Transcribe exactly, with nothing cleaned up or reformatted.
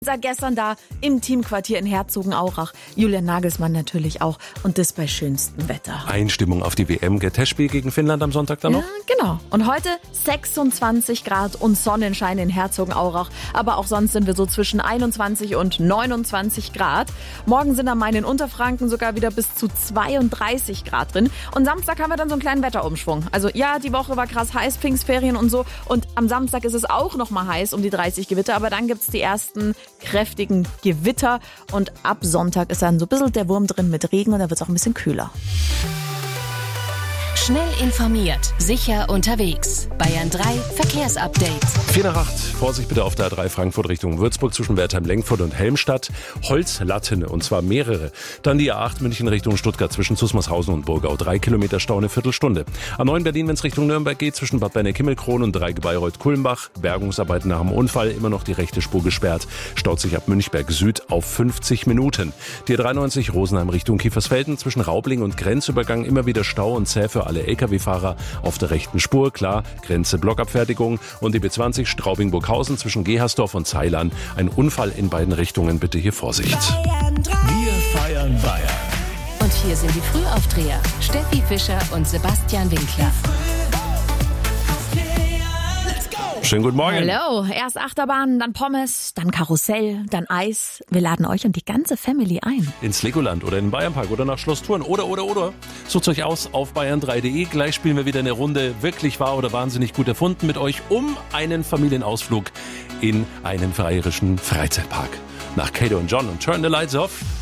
Seit gestern da im Teamquartier in Herzogenaurach. Julian Nagelsmann natürlich auch. Und das bei schönstem Wetter. Einstimmung auf die W M. Testspiel gegen Finnland am Sonntag dann noch? Ja, genau. Und heute sechsundzwanzig Grad und Sonnenschein in Herzogenaurach. Aber auch sonst sind wir so zwischen einundzwanzig und neunundzwanzig Grad. Morgen sind am Main in Unterfranken sogar wieder bis zu zweiunddreißig Grad drin. Und Samstag haben wir dann so einen kleinen Wetterumschwung. Also ja, die Woche war krass heiß, Pfingstferien und so. Und am Samstag ist es auch nochmal heiß, um die dreißig Gewitter. Aber dann gibt's die ersten kräftigen Gewitter und ab Sonntag ist dann so ein bisschen der Wurm drin mit Regen und da wird es auch ein bisschen kühler. Schnell informiert, sicher unterwegs. Bayern drei Verkehrsupdate. vier nach acht. Vorsicht bitte auf der A drei Frankfurt Richtung Würzburg zwischen Wertheim-Lengfurt und Helmstadt. Holzlatten und zwar mehrere. Dann die A acht München Richtung Stuttgart zwischen Susmarshausen und Burgau. Drei Kilometer Stau, eine Viertelstunde. A neun Berlin, wenn es Richtung Nürnberg geht, zwischen Bad Berneck-Himmelkron und Dreigebei-Reuth-Kulmbach. Bergungsarbeiten nach dem Unfall, immer noch die rechte Spur gesperrt. Staut sich ab Münchberg Süd auf fünfzig Minuten. Die A dreiundneunzig Rosenheim Richtung Kiefersfelden zwischen Raubling und Grenzübergang immer wieder Stau und zäh für alle L K W-Fahrer auf der rechten Spur. Klar, Grenze Blockabfertigung. Und die B zwanzig Straubing-Burghausen zwischen Gehersdorf und Zeilern. Ein Unfall in beiden Richtungen, bitte hier Vorsicht. Wir feiern Bayern. Und hier sind die Frühaufdreher. Steffi Fischer und Sebastian Winkler. Schönen guten Morgen. Hallo, erst Achterbahn, dann Pommes, dann Karussell, dann Eis. Wir laden euch und die ganze Family ein. Ins Legoland oder in den Bayernpark oder nach Schloss Thurn oder, oder, oder. Sucht euch aus auf bayern drei punkt de. Gleich spielen wir wieder eine Runde wirklich wahr oder wahnsinnig gut erfunden mit euch um einen Familienausflug in einen bayerischen Freizeitpark. Nach Kato und John und Turn the Lights Off.